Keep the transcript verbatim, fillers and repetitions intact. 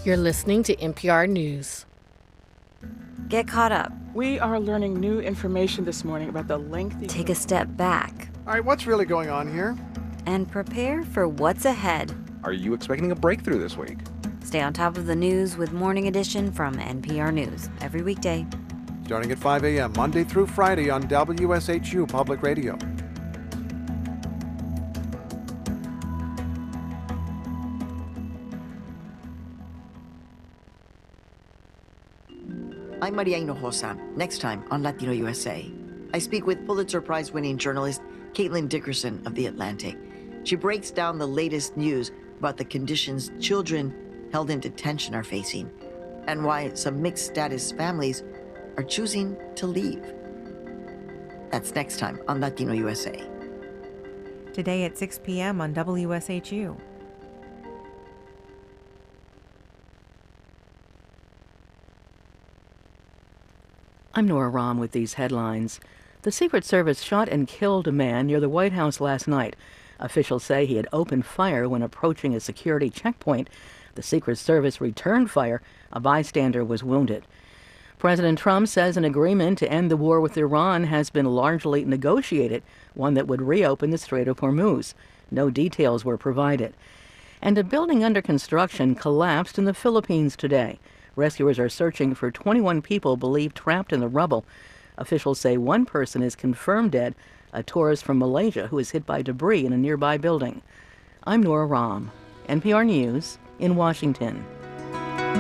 You're listening to N P R News. Get caught up. We are learning new information this morning about the lengthy... Take a step back. All right, what's really going on here? And prepare for what's ahead. Are you expecting a breakthrough this week? Stay on top of the news with Morning Edition from N P R News every weekday. Starting at five a.m. Monday through Friday on W S H U Public Radio. I'm Maria Hinojosa. Next time on Latino U S A, I speak with Pulitzer Prize-winning journalist Caitlin Dickerson of The Atlantic. She breaks down the latest news about the conditions children held in detention are facing and why some mixed-status families are choosing to leave. That's next time on Latino U S A. Today at six p.m. on W S H U. I'm Nora Rahm with these headlines. The Secret Service shot and killed a man near the White House last night. Officials say he had opened fire when approaching a security checkpoint. The Secret Service returned fire. A bystander was wounded. President Trump says an agreement to end the war with Iran has been largely negotiated, one that would reopen the Strait of Hormuz. No details were provided. And a building under construction collapsed in the Philippines today. Rescuers are searching for twenty-one people believed trapped in the rubble. Officials say one person is confirmed dead, a tourist from Malaysia who was hit by debris in a nearby building. I'm Nora Rahm, N P R News in Washington.